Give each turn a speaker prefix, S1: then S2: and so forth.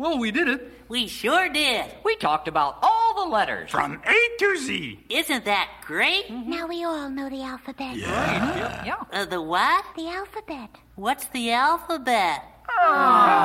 S1: Well, we did it.
S2: We sure did.
S3: We talked about all the letters.
S4: From A to Z.
S2: Isn't that great?
S5: Now we all know the alphabet.
S3: Yeah.
S2: The what?
S5: The alphabet.
S2: What's the alphabet?